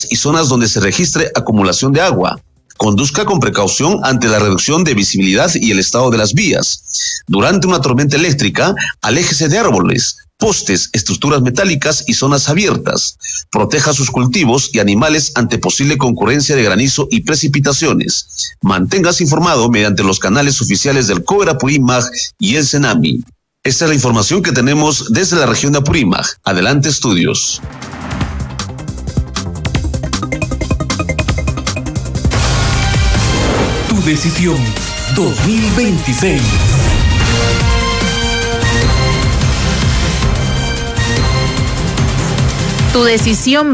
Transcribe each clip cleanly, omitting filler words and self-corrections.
y zonas donde se registre acumulación de agua. Conduzca con precaución ante la reducción de visibilidad y el estado de las vías. Durante una tormenta eléctrica, aléjese de árboles, postes, estructuras metálicas y zonas abiertas. Proteja sus cultivos y animales ante posible concurrencia de granizo y precipitaciones. Manténgase informado mediante los canales oficiales del Cober Apurímac y el Senami. Esta es la información que tenemos desde la región de Apurímac. Adelante, estudios. Tu decisión 2026. Tu decisión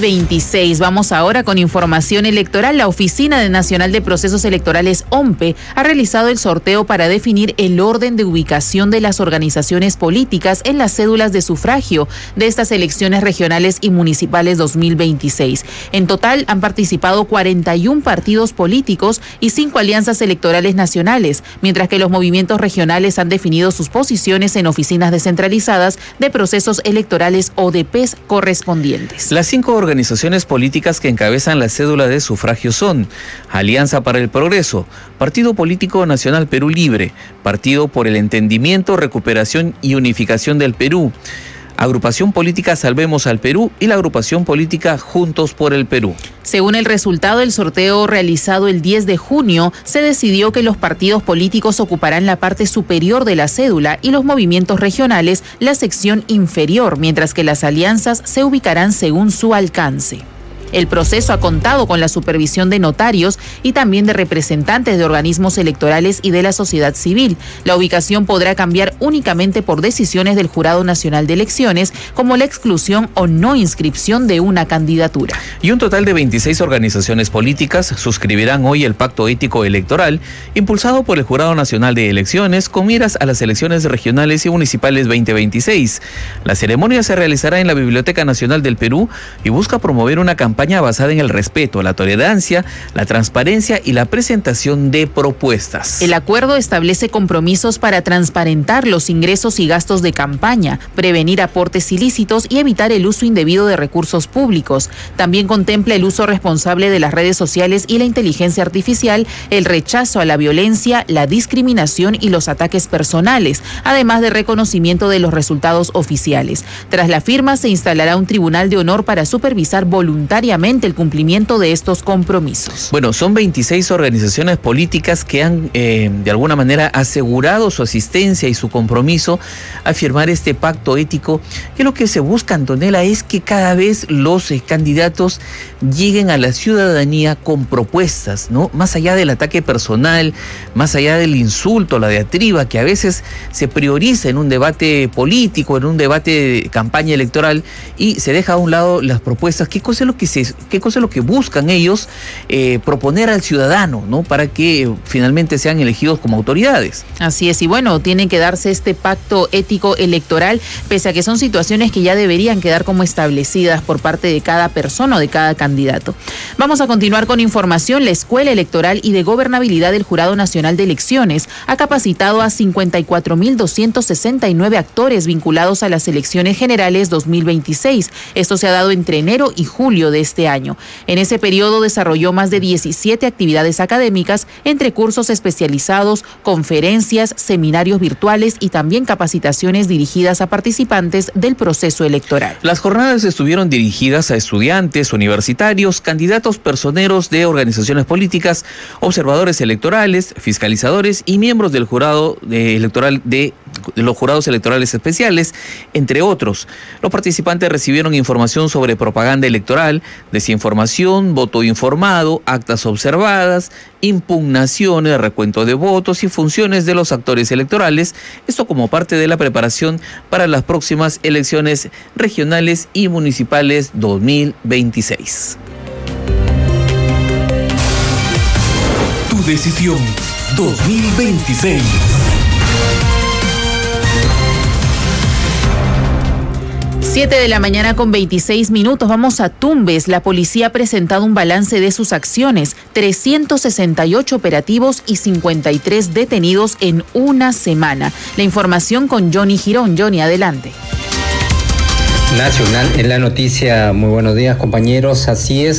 2026. Vamos ahora con información electoral. La Oficina Nacional de Procesos Electorales, OMPE, ha realizado el sorteo para definir el orden de ubicación de las organizaciones políticas en las cédulas de sufragio de estas elecciones regionales y municipales 2026. En total han participado 41 partidos políticos y 5 alianzas electorales nacionales, mientras que los movimientos regionales han definido sus posiciones en oficinas descentralizadas de procesos electorales ODPs correspondientes. Las 5 organizaciones políticas que encabezan la cédula de sufragio son Alianza para el Progreso, Partido Político Nacional Perú Libre, Partido por el Entendimiento, Recuperación y Unificación del Perú, Agrupación Política Salvemos al Perú y la Agrupación Política Juntos por el Perú. Según el resultado del sorteo realizado el 10 de junio, se decidió que los partidos políticos ocuparán la parte superior de la cédula y los movimientos regionales la sección inferior, mientras que las alianzas se ubicarán según su alcance. El proceso ha contado con la supervisión de notarios y también de representantes de organismos electorales y de la sociedad civil. La ubicación podrá cambiar únicamente por decisiones del Jurado Nacional de Elecciones, como la exclusión o no inscripción de una candidatura. Y un total de 26 organizaciones políticas suscribirán hoy el Pacto Ético Electoral, impulsado por el Jurado Nacional de Elecciones, con miras a las elecciones regionales y municipales 2026. La ceremonia se realizará en la Biblioteca Nacional del Perú y busca promover una campaña basada en el respeto, la tolerancia, la transparencia y la presentación de propuestas. El acuerdo establece compromisos para transparentar los ingresos y gastos de campaña, prevenir aportes ilícitos y evitar el uso indebido de recursos públicos. También contempla el uso responsable de las redes sociales y la inteligencia artificial, el rechazo a la violencia, la discriminación y los ataques personales, además de reconocimiento de los resultados oficiales. Tras la firma se instalará un tribunal de honor para supervisar voluntariamente el cumplimiento de estos compromisos. Bueno, son 26 organizaciones políticas que han de alguna manera asegurado su asistencia y su compromiso a firmar este pacto ético, que lo que se busca, Antonella, es que cada vez los candidatos lleguen a la ciudadanía con propuestas, ¿no? Más allá del ataque personal, más allá del insulto, la diatriba que a veces se prioriza en un debate político, en un debate de campaña electoral, y se deja a un lado las propuestas. ¿Qué cosa es lo que buscan ellos proponer al ciudadano, ¿no? Para que finalmente sean elegidos como autoridades? Así es, y bueno, tiene que darse este pacto ético electoral, pese a que son situaciones que ya deberían quedar como establecidas por parte de cada persona o de cada candidato. Vamos a continuar con información. La Escuela Electoral y de Gobernabilidad del Jurado Nacional de Elecciones ha capacitado a 54.269 actores vinculados a las elecciones generales 2026. Esto se ha dado entre enero y julio de este año. En ese periodo desarrolló más de 17 actividades académicas, entre cursos especializados, conferencias, seminarios virtuales y también capacitaciones dirigidas a participantes del proceso electoral. Las jornadas estuvieron dirigidas a estudiantes, universitarios, candidatos personeros de organizaciones políticas, observadores electorales, fiscalizadores y miembros del jurado electoral de los jurados electorales especiales, entre otros. Los participantes recibieron información sobre propaganda electoral, desinformación, voto informado, actas observadas, impugnaciones, recuento de votos y funciones de los actores electorales. Esto como parte de la preparación para las próximas elecciones regionales y municipales 2026. Tu decisión 2026. 7 de la mañana con 26 minutos. Vamos a Tumbes. La policía ha presentado un balance de sus acciones: 368 operativos y 53 detenidos en una semana. La información con Johnny Girón. Johnny, adelante. Nacional en la noticia. Muy buenos días, compañeros. Así es.